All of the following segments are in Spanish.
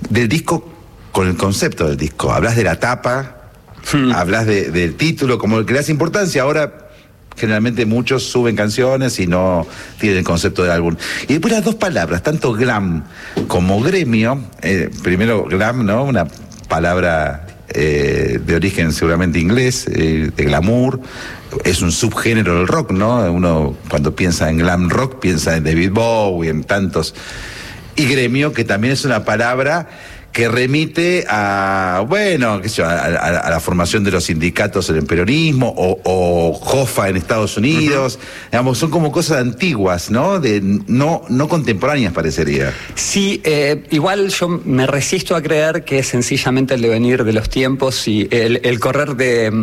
del disco con el concepto del disco. Hablas de la tapa, hablas del título, como el que le das importancia. Ahora generalmente muchos suben canciones y no tienen el concepto del álbum. Y después las dos palabras, tanto glam como gremio, primero glam, ¿no? Una palabra de origen seguramente inglés, de glamour, es un subgénero del rock, ¿no? Uno cuando piensa en glam rock piensa en David Bowie, en tantos. Y gremio, que también es una palabra que remite a, bueno, qué sé yo, a la formación de los sindicatos en el peronismo, o Jofa en Estados Unidos. Digamos, son como cosas antiguas, ¿no? No contemporáneas, parecería. Sí, igual yo me resisto a creer que es sencillamente el devenir de los tiempos y el correr de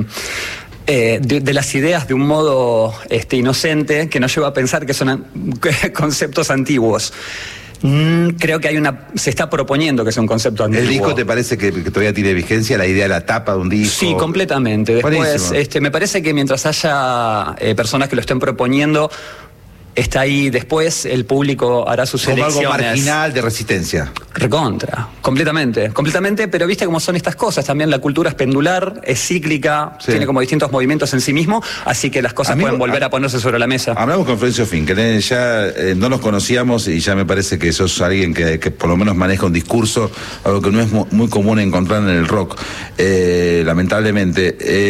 las ideas de un modo inocente que nos lleva a pensar que son conceptos antiguos. Creo que se está proponiendo que sea un concepto antiguo. ¿El disco te parece que todavía tiene vigencia, la idea de la tapa de un disco? Sí, completamente. Después, me parece que mientras haya personas que lo estén proponiendo, está ahí. Después el público hará sus elecciones. Como algo marginal de resistencia. Recontra, completamente, pero viste cómo son estas cosas. También la cultura es pendular, es cíclica, tiene como distintos movimientos en sí mismo, así que las cosas pueden volver a ponerse sobre la mesa. Hablamos con Florencio Finkel, ya no nos conocíamos y ya me parece que sos alguien que por lo menos maneja un discurso, algo que no es muy común encontrar en el rock, lamentablemente.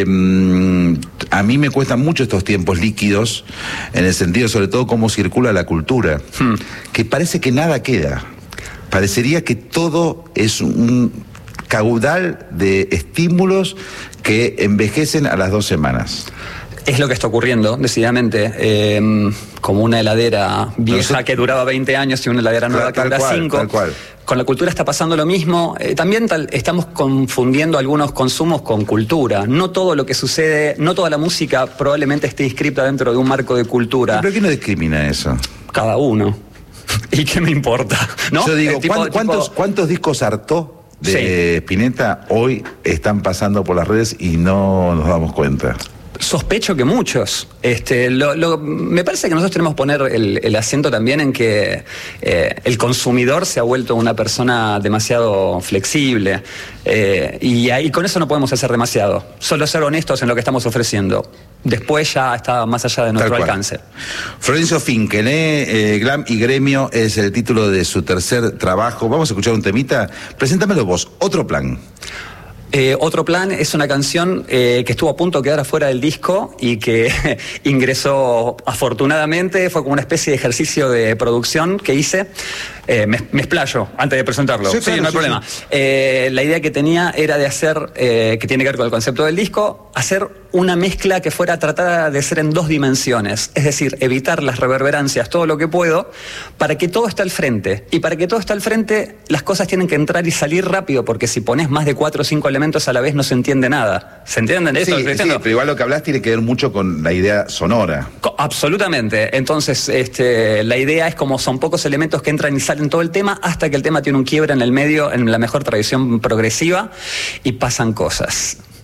A mí me cuestan mucho estos tiempos líquidos, en el sentido sobre todo cómo circula la cultura, que parece que nada queda. Parecería que todo es un caudal de estímulos que envejecen a las 2 semanas. Es lo que está ocurriendo, decididamente. Como una heladera vieja que duraba 20 años y una heladera nueva que dura 5. Tal cual. Con la cultura está pasando lo mismo. También estamos confundiendo algunos consumos con cultura. No todo lo que sucede, no toda la música probablemente esté inscripta dentro de un marco de cultura. ¿Pero qué no discrimina eso? Cada uno. ¿Y qué me importa? ¿No? Yo digo, ¿cuántos discos hartó de Spinetta hoy están pasando por las redes y no nos damos cuenta? Sospecho que muchos. Me parece que nosotros tenemos que poner el acento también en que el consumidor se ha vuelto una persona demasiado flexible y con eso no podemos hacer demasiado. Solo ser honestos en lo que estamos ofreciendo. Después ya está más allá de nuestro alcance. Florencio Finkel, Glam y Gremio es el título de su tercer trabajo. Vamos a escuchar un temita. Preséntamelo vos, Otro Plan. Otro Plan es una canción que estuvo a punto de quedar afuera del disco y que ingresó afortunadamente. Fue como una especie de ejercicio de producción que hice. Me explayo antes de presentarlo. Sí, claro, no hay problema. La idea que tenía era de hacer, que tiene que ver con el concepto del disco, hacer una mezcla que fuera tratada de ser en 2 dimensiones. Es decir, evitar las reverberancias todo lo que puedo para que todo esté al frente. Y para que todo esté al frente, las cosas tienen que entrar y salir rápido, porque si pones más de 4 o 5 elementos a la vez no se entiende nada. ¿Se entienden eso? Sí, pero igual lo que hablas tiene que ver mucho con la idea sonora. Absolutamente. Entonces, la idea es como son pocos elementos que entran y salen todo el tema, hasta que el tema tiene un quiebre en el medio, en la mejor tradición progresiva, y pasan cosas.